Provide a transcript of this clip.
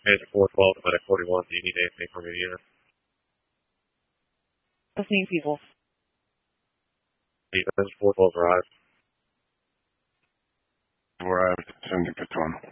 Manager 412 to Medic 41. Do you need anything from your unit? Listening, people. Manager 412 arrived. Arrived. Sending to 1.